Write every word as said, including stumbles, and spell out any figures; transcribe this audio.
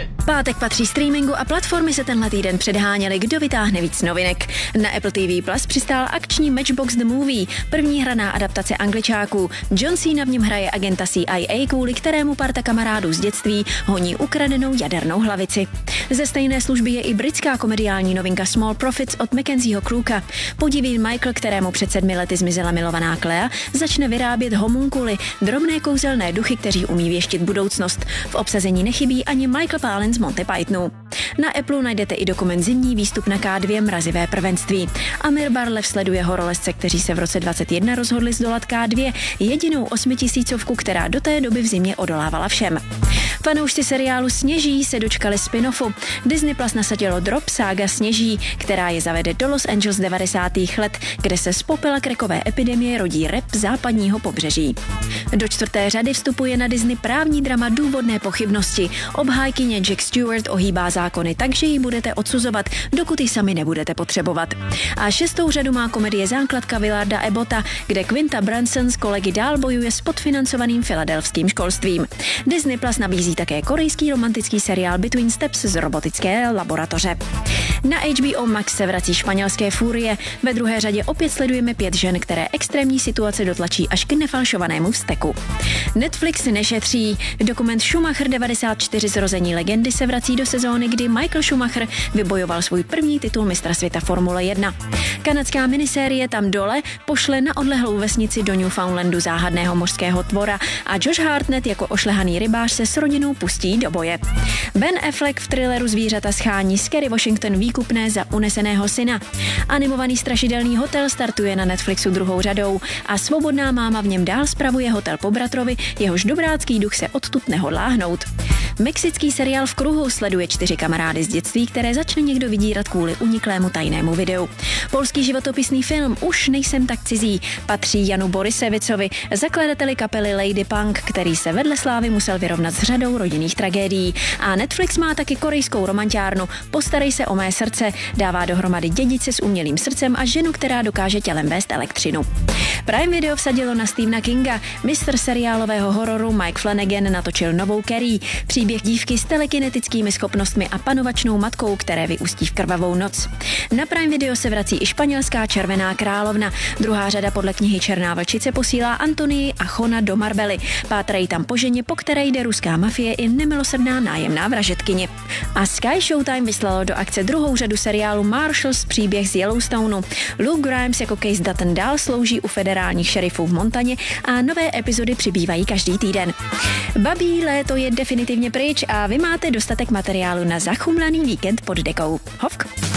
Pátek patří streamingu a platformy se tenhle týden předháněly, kdo vytáhne víc novinek. Na Apple T V Plus přistál akční Matchbox The Movie, první hraná adaptace Angličáků. John Cena v něm hraje agenta C I A, kvůli kterému parta kamarádů z dětství honí ukradenou jadernou hlavici. Ze stejné služby je i britská komediální novinka Small Profits od Mackenzieho Crooka. Podivný Michael, kterému před sedmi lety zmizela milovaná Clea, začne vyrábět homunkuly, drobné kouzelné duchy, kteří umí věštit budoucnost. V obsazení nechybí ani Michael Palin z Monty Pythonu. Na Apple najdete i dokument Zimní výstup na K dva Mrazivé prvenství. Amir Barlev sleduje horolezce, kteří se v roce dvacet jedna rozhodli zdolat K dva, jedinou osmitisícovku, která do té doby v zimě odolávala všem. Fanoušci seriálu Sněží se dočkali spin-offu. Disney Plus nasadilo drop sága Sněží, která je zavede do Los Angeles devadesátých let, kde se z popela krekové epidemie rodí rap západního pobřeží. Do čtvrté řady vstupuje na Disney právní drama Důvodné pochybnosti. Obhájkyně Jack Stewart ohýbá zákony tak, že ji budete odsuzovat, dokud ji sami nebudete potřebovat. A šestou řadu má komedie Základka Willarda Ebota, kde Quinta Brunson s kolegy dál bojuje s podfinancovaným filadelfským školstvím. Disney Plus nabízí také korejský romantický seriál Between Steps z robotické laboratoře. Na H B O Max se vrací španělské Furie. Ve druhé řadě opět sledujeme pět žen, které extrémní situace dotlačí až k nefalšovanému vzteku. Netflix nešetří. Dokument Schumacher devadesát čtyři Zrození legendy se vrací do sezóny, kdy Michael Schumacher vybojoval svůj první titul mistra světa Formule jedna. Kanadská minisérie Tam dole pošle na odlehlou vesnici do Newfoundlandu záhadného mořského tvora a Josh Hartnett jako ošlehaný rybář se s rodinou pustí do boje. Ben Affleck v thrilleru Zvířata schání z Kerry Washington výkupné za uneseného syna. Animovaný strašidelný hotel startuje na Netflixu druhou řadou a svobodná máma v něm dál spravuje hotel po bratrovi, jehož dobrácký duch se odtud nehodlá hnout. Mexický seriál V kruhu sleduje čtyři kamarády z dětství, které začne někdo vydírat kvůli uniklému tajnému videu. Polský životopisný film Už nejsem tak cizí patří Janu Borisevicovi, zakladateli kapely Lady Punk, který se vedle slávy musel vyrovnat s řadou rodinných tragédií. A Netflix má taky korejskou romantiárnu Postarej se o mé srdce, dává dohromady dědice s umělým srdcem a ženu, která dokáže tělem vést elektřinu. Prime Video vsadilo na Stephena Kinga. Mistr seriálového hororu Mike Flanagan natočil novou Carrie, příběh dívky s telekinetickými schopnostmi a panovačnou matkou, které vyústí v krvavou noc. Na Prime Video se vrací i španělská Červená královna. Druhá řada podle knihy Černá vlčice posílá Antonii a Chona do Marbely. Pátrají tam po ženě, po které jde ruská mafie i nemilosrdná nájemná vražedkyně. A Sky Showtime vyslalo do akce druhou řadu seriálu Marshalls, příběh z Yellowstoneu. Luke Grimes jako Case Dutton dál slouží u federálních šerifů v Montaně a nové epizody přibývají každý týden. Babí léto je definitivně pryč a vy máte dostatek materiálu na zachumlaný víkend pod dekou. Hovk!